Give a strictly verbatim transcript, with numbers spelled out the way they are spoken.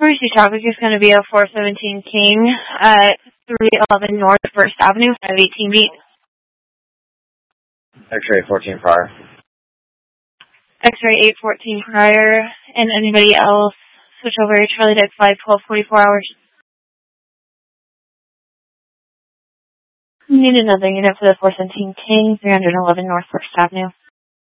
emergency traffic is going to be a four seventeen King at three eleven North First Avenue, five eighteen beat. X-ray fourteen prior. X-ray eight fourteen prior, and anybody else switch over to Charlie Deck five twelve forty-four hours. Need another unit for the four seventeen King, three eleven North First Avenue.